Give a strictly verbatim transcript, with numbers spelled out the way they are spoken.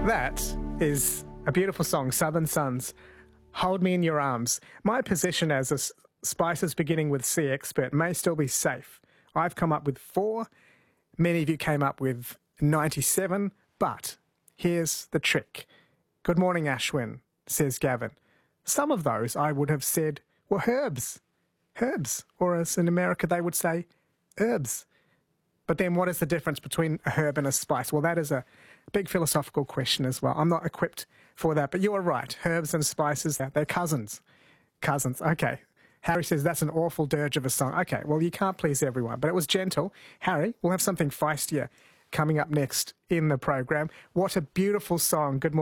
That is a beautiful song, Southern Suns, Hold Me in Your Arms. My position as a s- spices beginning with C expert may still be safe. I've come up with four. Many of you came up with ninety-seven, but here's the trick. Good morning, Ashwin, says Gavin. Some of those I would have said were herbs. Herbs, or as in America they would say, herbs. But then what is the difference between a herb and a spice? Well, that is a big philosophical question as well. I'm not equipped for that, but you are right. Herbs and spices, they're cousins. Cousins, okay. Harry says that's an awful dirge of a song. Okay, well, you can't please everyone, but it was gentle. Harry, we'll have something feistier coming up next in the program. What a beautiful song. Good morning.